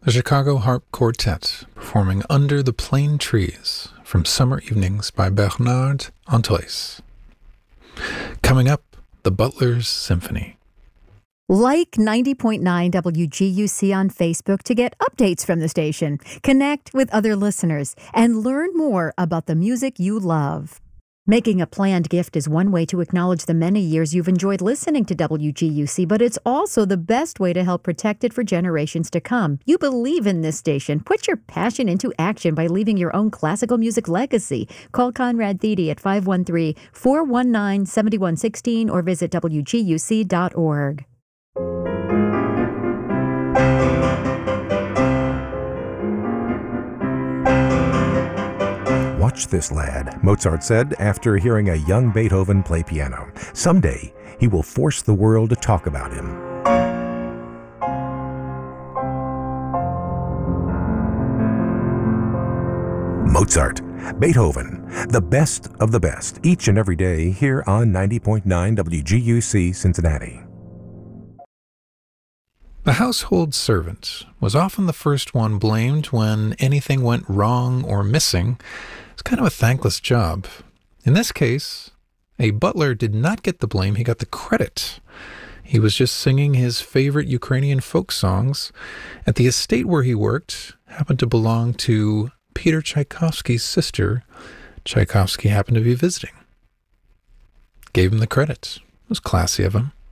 The Chicago Harp Quartet performing Under the Plane Trees from Summer Evenings by Bernard Antois. Coming up, the Butler's Symphony. Like 90.9 WGUC on Facebook to get updates from the station, connect with other listeners, and learn more about the music you love. Making a planned gift is one way to acknowledge the many years you've enjoyed listening to WGUC, but it's also the best way to help protect it for generations to come. You believe in this station. Put your passion into action by leaving your own classical music legacy. Call Conrad Thede at 513-419-7116 or visit WGUC.org. "Watch this lad," Mozart said after hearing a young Beethoven play piano. "Someday, he will force the world to talk about him." Mozart, Beethoven, the best of the best, each and every day here on 90.9 WGUC Cincinnati. The household servant was often the first one blamed when anything went wrong or missing. It's kind of a thankless job. In this case, a butler did not get the blame, he got the credit. He was just singing his favorite Ukrainian folk songs. At the estate where he worked happened to belong to Peter Tchaikovsky's sister. Tchaikovsky happened to be visiting. Gave him the credit. It was classy of him.